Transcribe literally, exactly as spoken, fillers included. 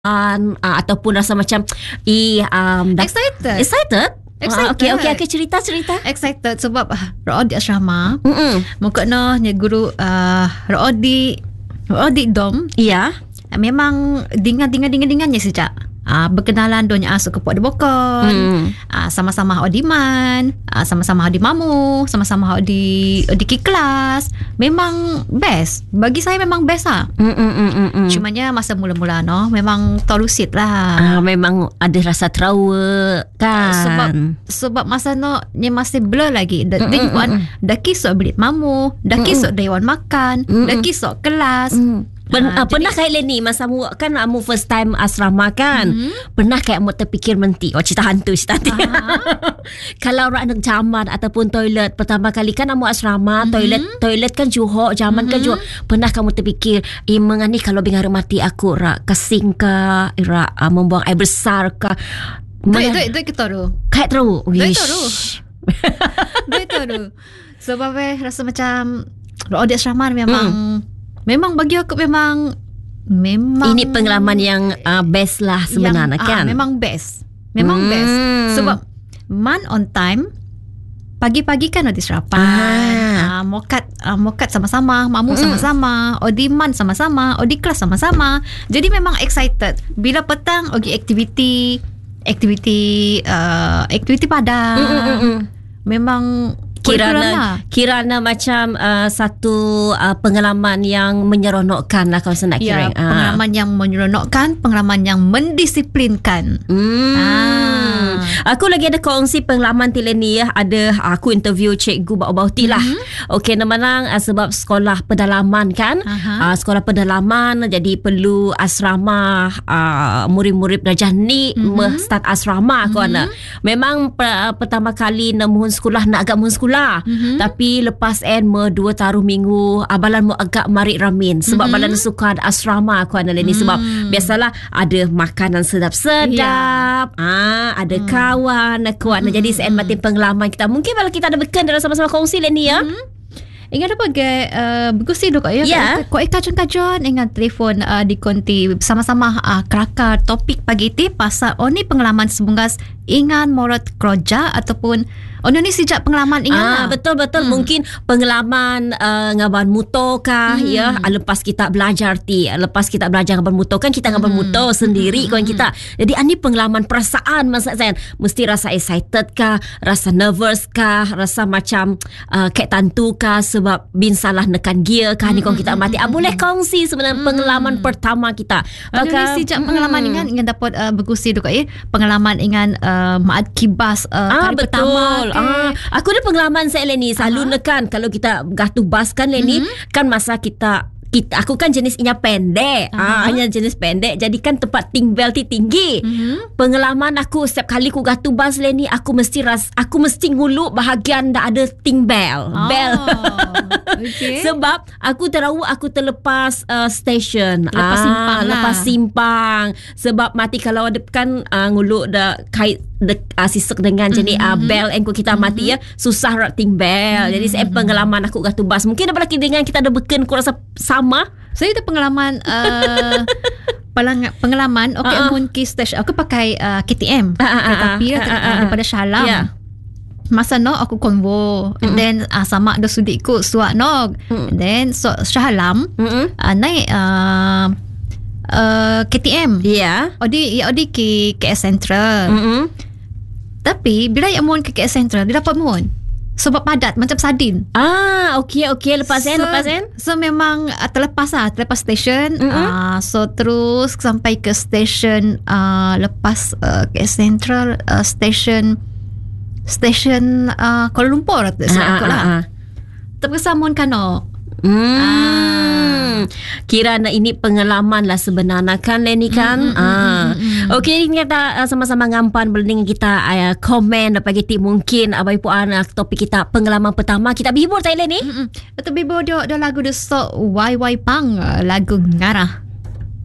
Uh, ataupun rasa macam eh, um, dah, excited excited excited uh, okey okey okey cerita cerita excited sebab uh, Rodi asrama mm mukna nya guru uh, Rodi Rodi dom iya uh, memang dingan dingan dingan dingannya sejak uh, berkenalan donya asuk ke Pok Debokon mm. uh, sama-sama di man uh, sama-sama di mamu sama-sama di di kelas memang best bagi saya memang best lah mm, mm, mm, mm, mm. cumanya masa mula-mula no memang tolusit lah uh, memang ada rasa trauma kan uh, sebab sebab masa no nya masih blur lagi dah mm, mm, mm. dah kisah belit mamu dah kisah mm, dewan makan mm, dah kisah kelas mm. Pen, ha, uh, pernah kayak Leni masa mu kan kamu first time asrama kan mm-hmm. pernah kayak mu terfikir menti oh cerita hantu cerita hantu kalau orang nak jaman ataupun toilet pertama kali kan kamu asrama mm-hmm. toilet toilet kan Johor jaman mm-hmm. kan Johor pernah kamu terfikir eh mengani kalau bingar mati aku rak kasing ke rak uh, membuang air besar ke Doi doi doi kita tu kayak terus doi tu doi tu sebab eh rasa macam audit asrama memang mm. Memang bagi aku memang memang ini pengalaman yang uh, best lah sebenarnya yang, kan. Uh, memang best. Memang hmm. best. Sebab man on time pagi-pagi kan ada sarapan. Ah. Uh, mokat uh, mokat sama-sama, mamu hmm. sama-sama, odi man sama-sama, odi kelas sama-sama. Jadi memang excited. Bila petang ogi aktiviti aktiviti uh, aktiviti padang. Mm, mm, mm. Memang Kirana kirana macam uh, satu uh, pengalaman yang menyeronokkan lah kalau saya nak kira. Ya, pengalaman uh. yang menyeronokkan, pengalaman yang mendisiplinkan. Hmm. Ah. Aku lagi ada kongsi pengalaman tila ni ya. Ada aku interview cikgu bau-bauti lah. Mm-hmm. Okey, nama uh, sebab sekolah pedalaman kan. Uh-huh. Uh, sekolah pedalaman jadi perlu asrama uh, murid-murid belajar ni mm-hmm. start asrama mm-hmm. aku memang uh, pertama kali nemuhun sekolah nak agak mun sekolah lah. Mm-hmm. Tapi lepas en me dua taruh minggu abalan mu agak marik ramin sebab mm-hmm. balan suka ada asrama aku ana ni mm. sebab biasalah ada makanan sedap-sedap, yeah. ah ada mm. kawan aku ana mm. jadi sen mati pengalaman kita. Mungkin kalau kita ada beken dalam sama-sama kongsi ni ya. Mm. Ingat apa ke uh, bagus sih dok ya. Yeah. Kau kajon-kajon ingat telefon uh, di konti sama-sama uh, kerakar topik pagi ti pasal oh ni pengalaman sebunggas ingan morot kerja ataupun oh ni sejak pengalaman ingat ah, betul betul hmm. mungkin pengalaman uh, ngaban motor kah hmm. ya lepas kita belajar ti lepas kita belajar ngaban motor kan kita ngaban hmm. motor sendiri hmm. kan kita jadi ani pengalaman perasaan masa saya mesti rasa excited kah rasa nervous kah rasa macam uh, kayak tantu kah sebab bin salah nekan gear kah ni hmm. kita mati ah, boleh kongsi sebenarnya hmm. pengalaman pertama kita Maka, sejak hmm. pengalaman ingat ingat dapat uh, berkongsi tu ya pengalaman ingat uh, maat kibas uh, ah, kali betul. pertama Ah, aku ada pengalaman saya Leni selalu uh-huh. nekan kalau kita gatuh bas kan Leni mm-hmm. kan masa kita kita aku kan jenis inya pendek uh-huh. ah hanya jenis pendek jadi kan tempat ting belt tinggi mm-hmm. pengalaman aku setiap kali aku gatuh bas Leni aku mesti ras aku mesti nguluk bahagian dah ada ting belt oh. bel okay. sebab aku tahu aku terlepas uh, station lepas ah, simpang lah. lepas simpang sebab mati kalau ada kan uh, nguluk dah kait de, uh, sisek dengan mm-hmm. jenis uh, bel engko kita mm-hmm. mati ya susah rak ting bel mm-hmm. jadi saya pengalaman aku gatuh bas mungkin apa lagi dengan kita ada beken aku rasa sama saya ada pengalaman uh, Palang, pengalaman okey uh-uh. amun ke station aku pakai uh, K T M uh-uh. kereta api uh-uh. uh-uh. daripada Shalam yeah. masa no aku konvo mm-hmm. and then uh, sama ada sudikku suak no mm-hmm. and then so Shalam mm-hmm. uh, naik uh, uh, K T M yeah. odi ya odi ke K S Central mm-hmm. tapi bila yang mohon ke K S Central dia dapat mohon sebab padat macam sardin. Ah, okey okey lepas kan so, lepas kan. So memang uh, terlepas lah, terlepas stesen. Mm-hmm. Uh, so terus sampai ke stesen uh, lepas uh, ke Central uh, stesen stesen uh, Kuala Lumpur tu saya ah, lah. Ah, ah. Terkesamun kano. Hmm. Ah. Kira nak ini pengalaman lah sebenarnya kan Leni kan. Mm, mm, ah. mm, mm. Okey kita uh, sama-sama ngampan beling kita uh, komen apa gitu mungkin abai puan uh, topik kita pengalaman pertama kita bihibur Thailand ni. Mm, mm. Atau bihibur dia, dia lagu dia so Y Y Pang uh, lagu ngarah.